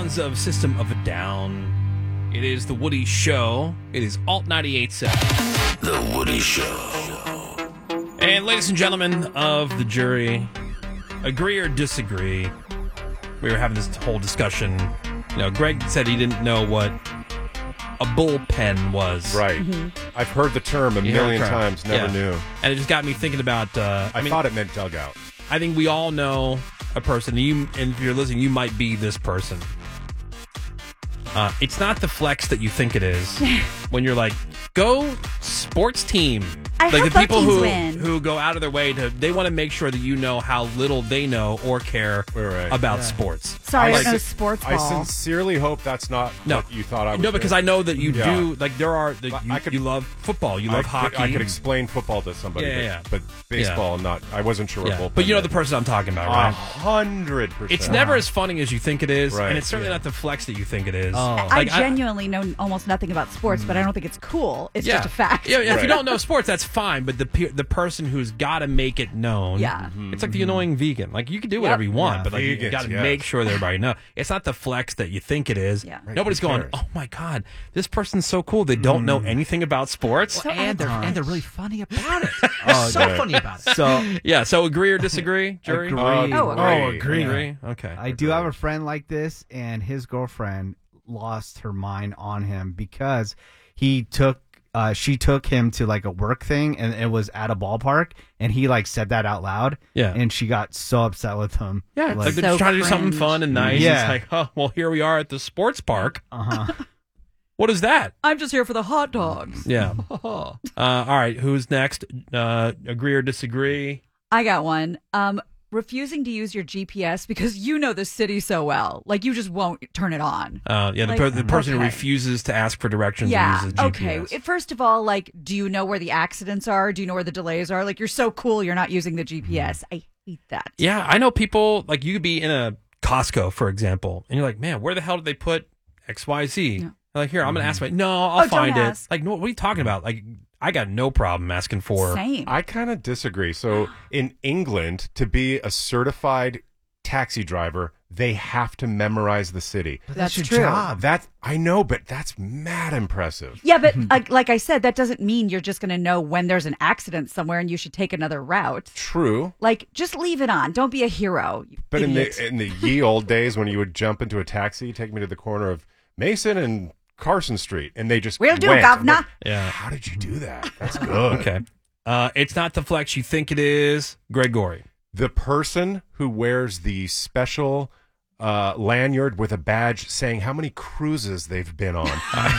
fans of System of a Down, it is The Woody Show. It is Alt 98.7. The Woody Show. And ladies and gentlemen of the jury, agree or disagree, we were having this whole discussion. You know, Greg said he didn't know what a bullpen was. Right. I've heard the term a million times, never knew. And it just got me thinking about... I thought it meant dugout. I think we all know a person, and if you're listening, you might be this person. It's not the flex that you think it is. When you're like, go sports team. I like hope the people Vikings who go out of their way they want to make sure that you know how little they know or care about sports. Sorry, I know sports ball. I sincerely hope that's not what you thought I was. No, because I know that you do. Like there are, you love football, you love hockey. I could explain football to somebody, but baseball, not. I wasn't sure what bullpen. But you know the person I'm talking about, right? 100%. It's never as funny as you think it is, and it's certainly not the flex that you think it is. I genuinely know almost nothing about sports, but I don't think it's cool. It's just a fact. Yeah, if you don't know sports, that's fine. But the person who's got to make it known, it's like the annoying vegan. Like you can do whatever you want, but like you got to make sure that everybody knows. It's not the flex that you think it is. Yeah. Nobody's going, oh my god, this person's so cool. They don't know anything about sports, and they're really funny about it. Funny about it. So agree or disagree, jury? Agree. Agree. Okay. I do have a friend like this, and his girlfriend lost her mind on him because she took him to like a work thing, and it was at a ballpark, and he like said that out loud. Yeah. And she got so upset with him. Yeah, like they're trying to do something fun and nice. Yeah. It's like, oh, well, here we are at the sports park. What is that? I'm just here for the hot dogs. Yeah. All right, who's next? Agree or disagree? I got one. Refusing to use your GPS because you know the city so well. Like, you just won't turn it on. The person who refuses to ask for directions and uses GPS. Okay. First of all, like, do you know where the accidents are? Do you know where the delays are? Like, you're so cool, you're not using the GPS. I hate that. Yeah, I know people, like, you could be in a Costco, for example, and you're like, man, where the hell did they put XYZ? Yeah. Like, here, I'm going to ask. No, I'll find it. Ask. Like, no, what are you talking about? Like, I got no problem asking for. Same. I kind of disagree. So in England, to be a certified taxi driver, they have to memorize the city. But that's your true. job. I know, but that's mad impressive. Yeah, but like I said, that doesn't mean you're just going to know when there's an accident somewhere and you should take another route. True. Like, just leave it on. Don't be a hero. But in the ye old days when you would jump into a taxi, take me to the corner of Mason and Carson Street, and they just We'll do, went. governor. Like, how did you do that? That's good. Okay. It's not the flex you think it is, Gregory. The person who wears the special lanyard with a badge saying how many cruises they've been on.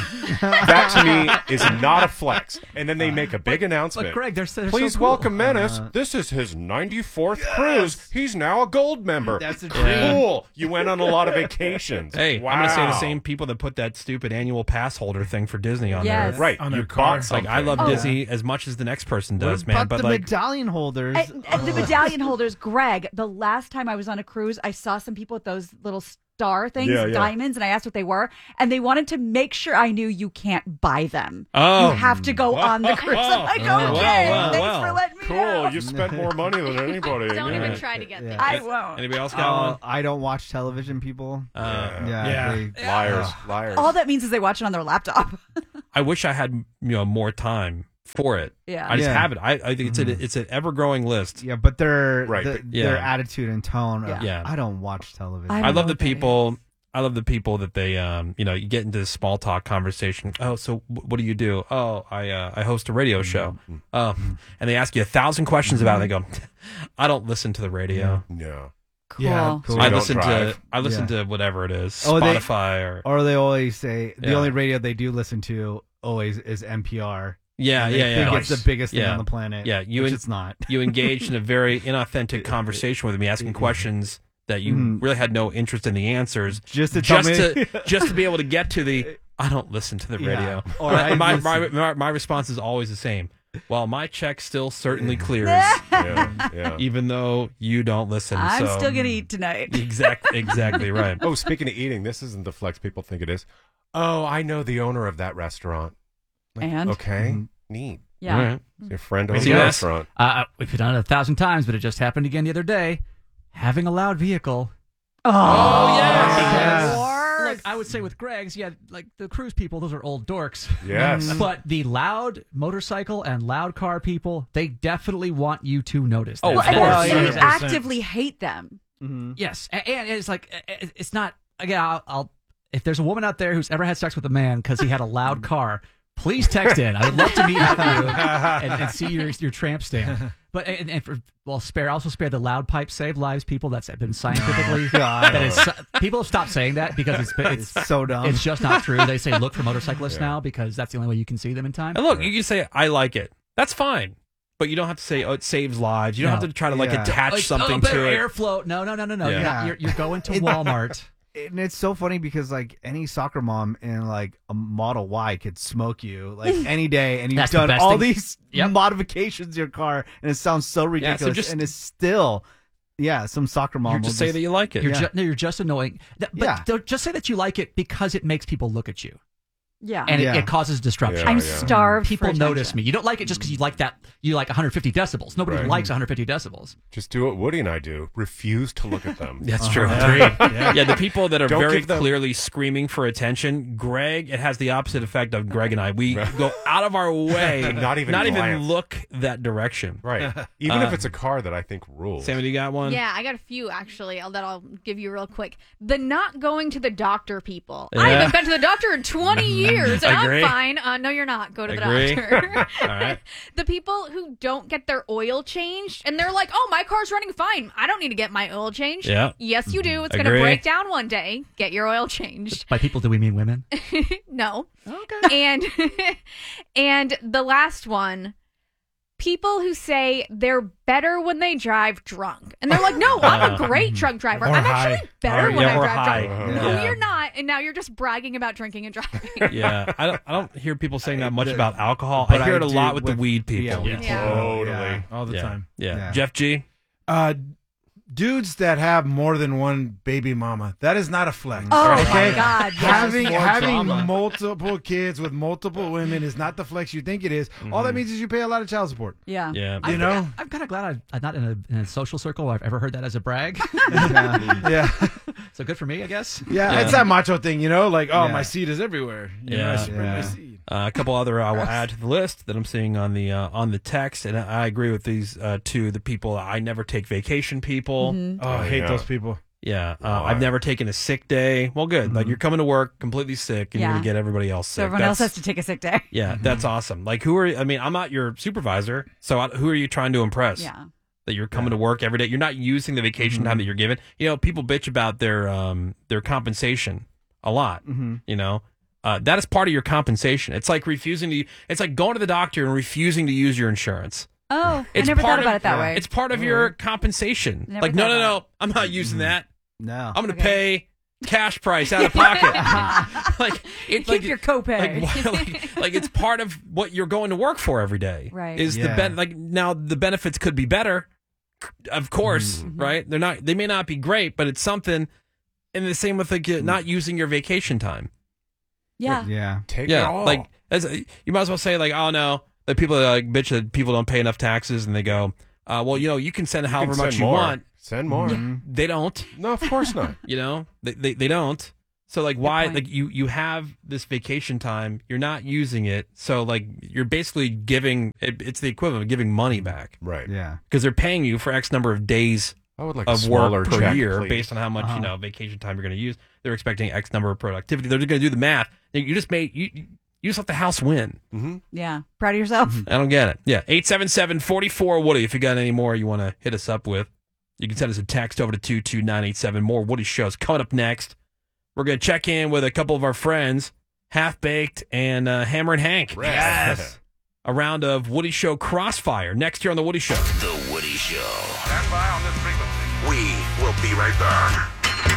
That to me is not a flex. And then they make a big announcement. But Greg, they're Please so cool. welcome Menace. This is his 94th cruise. He's now a gold member. That's a cool. You went on a lot of vacations. Hey, wow. I'm going to say the same people that put that stupid annual pass holder thing for Disney on Yes. there. Right. On You their car. bought something. Like, I love Disney as much as the next person does, man. But But the like, medallion holders. And the medallion holders, Greg, the last time I was on a cruise, I saw some people with those little star things, diamonds, and I asked what they were, and they wanted to make sure I knew you can't buy them. Oh. You have to go on the cruise. I'm like, okay, thanks for letting me know. Cool. You spent more money than anybody. Don't even try to get there. I won't. anybody else got one? I don't watch television, people. Yeah. Liars. All that means is they watch it on their laptop. I wish I had more time for it. Yeah. I just have it. I think it's an ever growing list. Yeah, but their Yeah. attitude and tone. Yeah. I don't watch television. I I love know the people. I love the people that they, you get into this small talk conversation. Oh, so what do you do? Oh, I host a radio show. And they ask you 1,000 questions about it. They go, I don't listen to the radio. No. Cool. Yeah, cool. I don't listen drive. to whatever it is, Oh, Spotify Or they always say the Yeah. only radio they do listen to always is NPR. yeah, And they yeah, think yeah. it's the biggest thing Yeah. on the planet. Yeah, which it's not. You engaged in a very inauthentic conversation with me, asking questions that you really had no interest in the answers, Just to tell me. just to be able to get to the. I don't listen to the radio. Or My response is always the same. Well, my check still certainly clears, Yeah. even though you don't listen. I'm so. still going to eat tonight. Exactly right. Oh, speaking of eating, this isn't the flex people think it is. Oh, I know the owner of that restaurant. And? Okay. Neat. Yeah. All right. Your friend owns See the this? restaurant. We've done it 1,000 times, but it just happened again the other day. Having a loud vehicle. Oh, yes. Or I would say with Greg's, like the cruise people, those are old dorks. Yes. But the loud motorcycle and loud car people, they definitely want you to notice. Oh, them. of course. And you 100%. actively hate them. Yes, and it's like it's not. Again, I'll if there's a woman out there who's ever had sex with a man because he had a loud car, please text in. I would love to meet with you and see your tramp stamp. But spare the loud pipe save lives people. That's been scientifically people have stopped saying that because it's so dumb. It's just not true. They say look for motorcyclists now because that's the only way you can see them in time. And look, you can say I like it. That's fine. But you don't have to say, it saves lives. You don't have to try to attach something to it. Airflow. No. Yeah. You're going to Walmart. And it's so funny because like any soccer mom in like a Model Y could smoke you like any day, and you've That's the done best all thing. these modifications to your car, and it sounds so ridiculous, and it's still some soccer mom You will just say that you like it. You're just annoying. But don't just say that you like it because it makes people look at you. Yeah. And it causes disruption. I'm starved. People for notice attention. me. You don't like it just because you like that. You like 150 decibels. Nobody likes 150 decibels. Just do what Woody and I do. Refuse to look at them. That's true. Yeah, the people that are very clearly screaming for attention, Greg, it has the opposite effect of Greg and I. We go out of our way not even look that direction. Right. Even if it's a car that I think rules. Sammy, you got one? Yeah, I got a few actually that I'll give you real quick. The not going to the doctor people. Yeah. I haven't been to the doctor in 20 years and Agree. I'm fine. No, you're not. Go to the Agree. doctor. All right. The people who don't get their oil changed and they're like, oh, my car's running fine. I don't need to get my oil changed. Yeah. Yes, you do. It's going to Agree. break down one day. Get your oil changed. By people, do we mean women? No. Okay. And the last one, people who say they're better when they drive drunk. And they're like, no, I'm a great drunk driver. Or I'm high. actually better when I or drive high. drunk. No, you're not. And now you're just bragging about drinking and driving. Yeah, I don't hear people saying that much about alcohol. But I hear I it a do lot with the with- weed people. Yeah. Yeah. all the time. Yeah. Jeff G. Dudes that have more than one baby mama, that is not a flex. Oh okay? my God! Yes. Having More drama. multiple kids with multiple women is not the flex you think it is. All that means is you pay a lot of child support. Yeah. Yeah. You know? I'm kind of glad I'm not in a social circle where I've ever heard that as a brag. Yeah. So good for me, I guess. Yeah, it's that macho thing, you know? Like, oh, Yeah. my seed is everywhere. You know, I Yeah. spread my Yeah. seed. A couple other I will add to the list that I'm seeing on the text, and I agree with these two. The people I never take vacation people. Mm-hmm. Oh, I hate yeah. those people. Yeah, I've never taken a sick day. Well, good. Like you're coming to work completely sick, and you're Yeah. gonna get everybody else sick. So everyone else has to take a sick day. Yeah, that's awesome. Like I mean, I'm not your supervisor, so who are you trying to impress? Yeah. That you're coming to work every day. You're not using the vacation time that you're given. You know, people bitch about their compensation a lot. You know, that is part of your compensation. It's like it's like going to the doctor and refusing to use your insurance. Oh, It's I never part thought of- about it that way. It's part of your compensation. Never Like, thought no, about I'm not using that. No. I'm going to pay cash price out of pocket. Like it's Keep your copay. like it's part of what you're going to work for every day. Right. Is Yeah. like now the benefits could be better, of course, right? They may not be great, but it's something. And the same with like not using your vacation time. Yeah. Yeah. Take it Yeah, all. like you might as well say like, oh no, the people that like bitch that people don't pay enough taxes, and they go, well, you know, you can send however send much you more. want. Send more. They don't. No, of course not. You know, they don't. So like, why? point. Like you have this vacation time, you're not using it. So like, you're basically giving it's the equivalent of giving money back Right. Yeah. because they're paying you for X number of days I would like a of smaller work per check, year please. based on how much vacation time you're going to use. They're expecting X number of productivity. They're just going to do the math. You just let the house win. Yeah. Proud of yourself. I don't get it. Yeah, 877-44 Woody. If you got any more you want to hit us up with, you can send us a text over to 22987. More Woody shows coming up next. We're going to check in with a couple of our friends, Half Baked and Hammer and Hank. Yes. A round of Woody Show Crossfire next year on the Woody Show. The Woody Show. Stand by on this frequency. We will be right back.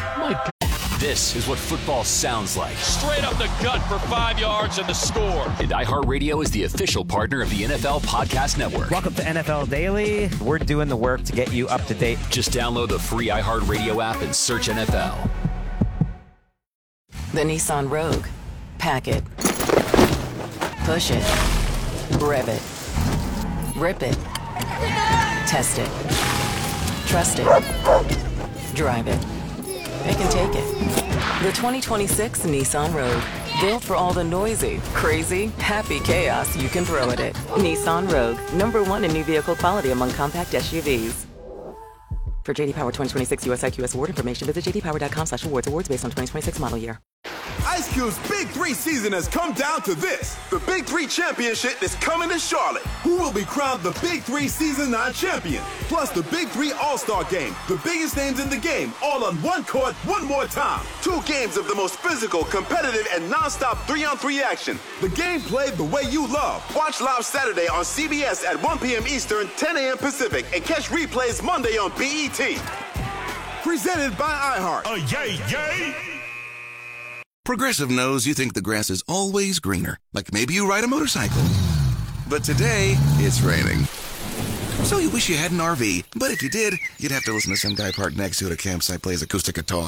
This is what football sounds like. Straight up the gut for 5 yards and the score. And iHeartRadio is the official partner of the NFL Podcast Network. Welcome to NFL Daily. We're doing the work to get you up to date. Just download the free iHeartRadio app and search NFL. The Nissan Rogue. Pack it. Push it. Rev it. Rip it. Test it. Trust it. Drive it. It can take it. The 2026 Nissan Rogue. Built for all the noisy, crazy, happy chaos you can throw at it. Nissan Rogue, #1 in new vehicle quality among compact SUVs. For JD Power 2026 US IQS award information, visit jdpower.com/awards. Awards based on 2026 model year. Ice Cube's Big 3 season has come down to this. The Big 3 Championship is coming to Charlotte. Who will be crowned the Big 3 Season 9 champion? Plus the Big 3 All-Star Game. The biggest names in the game, all on one court, one more time. 2 games of the most physical, competitive, and non-stop 3-on-3 action. The game played the way you love. Watch live Saturday on CBS at 1 p.m. Eastern, 10 a.m. Pacific, and catch replays Monday on BET. Presented by iHeart. Oh, yay, yay! Progressive knows you think the grass is always greener, like maybe you ride a motorcycle. But today, it's raining. So you wish you had an RV, but if you did, you'd have to listen to some guy parked next to it at a campsite plays acoustic guitar.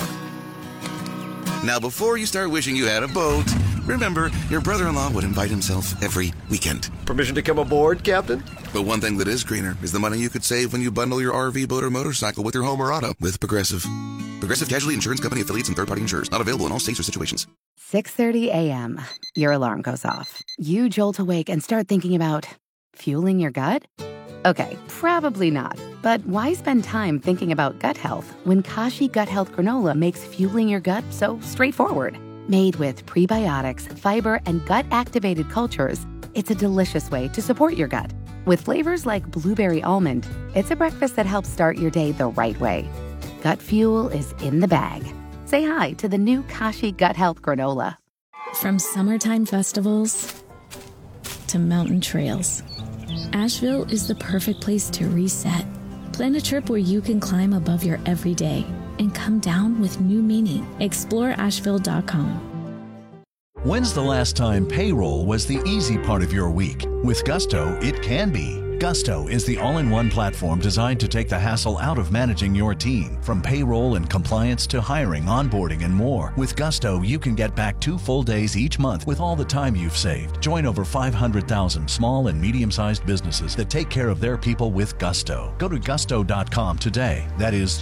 Now, before you start wishing you had a boat, remember, your brother-in-law would invite himself every weekend. Permission to come aboard, Captain? But one thing that is greener is the money you could save when you bundle your RV, boat, or motorcycle with your home or auto with Progressive. Progressive Casualty Insurance Company affiliates and third-party insurers. Not available in all states or situations. 6:30 a.m. Your alarm goes off. You jolt awake and start thinking about fueling your gut? Okay, probably not. But why spend time thinking about gut health when Kashi Gut Health Granola makes fueling your gut so straightforward? Made with prebiotics, fiber, and gut-activated cultures, it's a delicious way to support your gut. With flavors like blueberry almond, it's a breakfast that helps start your day the right way. Gut fuel is in the bag. Say hi to the new Kashi Gut Health Granola. From summertime festivals to mountain trails, Asheville is the perfect place to reset. Plan a trip where you can climb above your everyday and come down with new meaning. Explore Asheville.com. When's the last time payroll was the easy part of your week? With Gusto, it can be. Gusto is the all-in-one platform designed to take the hassle out of managing your team. From payroll and compliance to hiring, onboarding, and more. With Gusto, you can get back 2 full days each month with all the time you've saved. Join over 500,000 small and medium-sized businesses that take care of their people with Gusto. Go to gusto.com today. That is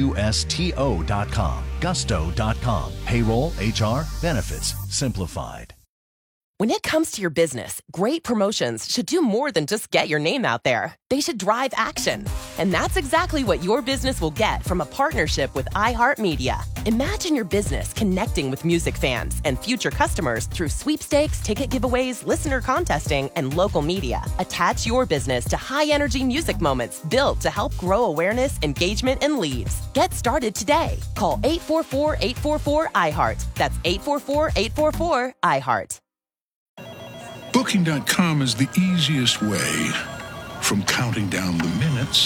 Gusto.com. Gusto.com. Payroll, HR, benefits, simplified. When it comes to your business, great promotions should do more than just get your name out there. They should drive action. And that's exactly what your business will get from a partnership with iHeartMedia. Imagine your business connecting with music fans and future customers through sweepstakes, ticket giveaways, listener contesting, and local media. Attach your business to high-energy music moments built to help grow awareness, engagement, and leads. Get started today. Call 844-844-iHeart. That's 844-844-iHeart. Booking.com is the easiest way from counting down the minutes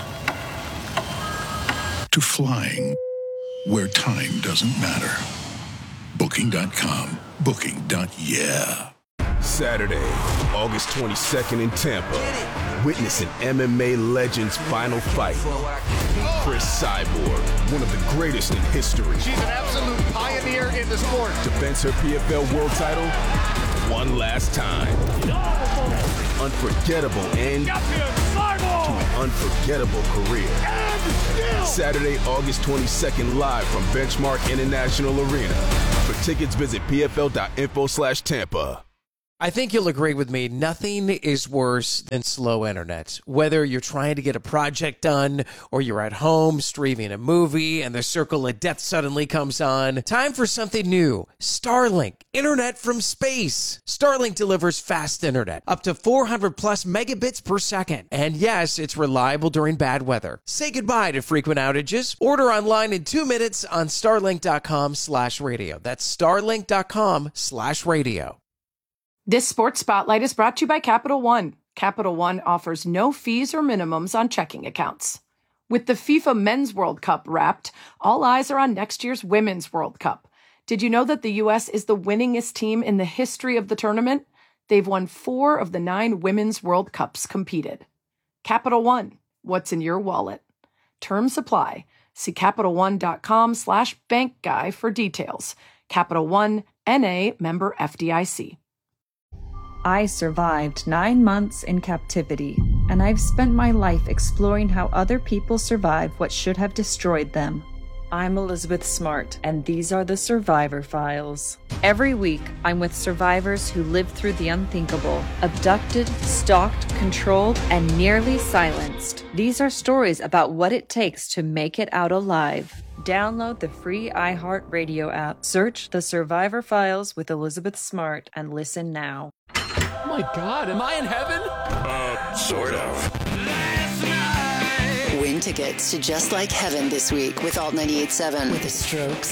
to flying where time doesn't matter. Booking.com. Booking.yeah. Saturday, August 22nd in Tampa. Witness an MMA legend's final fight. Chris Cyborg, one of the greatest in history. She's an absolute pioneer in the sport. Defends her PFL world title one last time. Unforgettable end to an unforgettable career. Saturday, August 22nd, live from Benchmark International Arena. For tickets, visit pfl.info/Tampa. I think you'll agree with me, nothing is worse than slow internet. Whether you're trying to get a project done or you're at home streaming a movie and the circle of death suddenly comes on, time for something new. Starlink, internet from space. Starlink delivers fast internet, up to 400 plus megabits per second. And yes, it's reliable during bad weather. Say goodbye to frequent outages. Order online in 2 minutes on starlink.com/radio. That's starlink.com/radio. This Sports Spotlight is brought to you by Capital One. Capital One offers no fees or minimums on checking accounts. With the FIFA Men's World Cup wrapped, all eyes are on next year's Women's World Cup. Did you know that the U.S. is the winningest team in the history of the tournament? They've won 4 of the 9 Women's World Cups competed. Capital One, what's in your wallet? Terms apply. See CapitalOne.com/bankguy for details. Capital One, N.A., member FDIC. I survived 9 months in captivity, and I've spent my life exploring how other people survive what should have destroyed them. I'm Elizabeth Smart, and these are the Survivor Files. Every week, I'm with survivors who lived through the unthinkable, abducted, stalked, controlled, and nearly silenced. These are stories about what it takes to make it out alive. Download the free iHeartRadio app, search The Survivor Files with Elizabeth Smart, and listen now. Oh my God, am I in heaven? Sort of. Win tickets to Just Like Heaven this week with Alt 98.7 with The Strokes,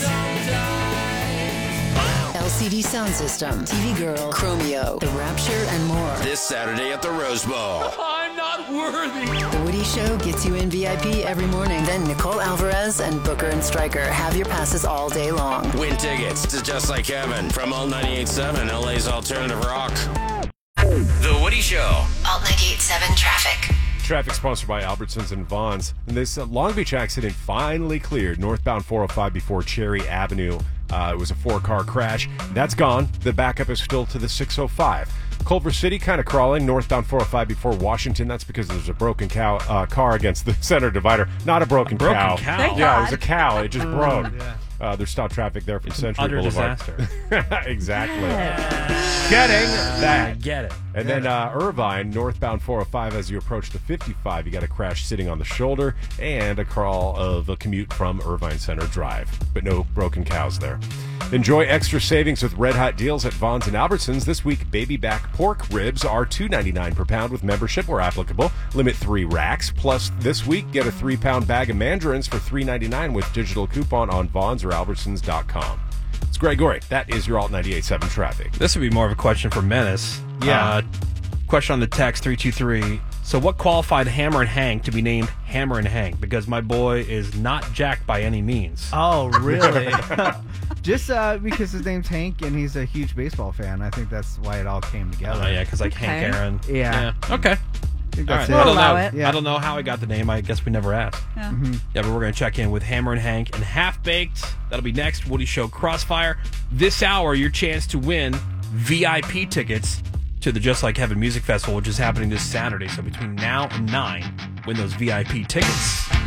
LCD Sound System, TV Girl, Chromeo, The Rapture, and more. This Saturday at the Rose Bowl. I'm not worthy. The Woody Show gets you in VIP every morning. Then Nicole Alvarez and Booker and Stryker have your passes all day long. Win tickets to Just Like Heaven from Alt 98.7, LA's alternative rock. The Woody Show. Alt 98.7 traffic. Traffic sponsored by Albertsons and Vons. And this Long Beach accident finally cleared northbound 405 before Cherry Avenue. It was a 4-car crash. That's gone. The backup is still to the 605. Culver City kind of crawling northbound 405 before Washington. That's because there's a broken car against the center divider. Not a broken cow. Yeah, it was a cow. It just broke. There's stop traffic there from Century Boulevard. Disaster. Exactly. Getting that. Get it. And then Irvine, northbound 405, as you approach the 55, you got a crash sitting on the shoulder and a crawl of a commute from Irvine Center Drive. But no broken cows there. Enjoy extra savings with red hot deals at Vons and Albertsons. This week, baby back pork ribs are $2.99 per pound with membership where applicable. Limit 3 racks. Plus, this week, get a 3-pound bag of mandarins for $3.99 with digital coupon on Vons or Albertsons.com. It's Greg Gorey. That is your Alt 98.7 traffic. This would be more of a question for Menace. Yeah. Question on the text 323. So what qualified Hammer and Hank to be named Hammer and Hank? Because my boy is not Jack by any means. Oh, really? Just because his name's Hank and he's a huge baseball fan. I think that's why it all came together. Oh, yeah, because like Hank Aaron. Yeah. Okay. I think that's All right. it. We'll allow it. Yeah. I don't know how I got the name. I guess we never asked. Yeah. Yeah, but we're going to check in with Hammer and Hank and Half Baked. That'll be next. Woody Show Crossfire. This hour, your chance to win VIP tickets to the Just Like Heaven Music Festival, which is happening this Saturday. So between now and 9, win those VIP tickets.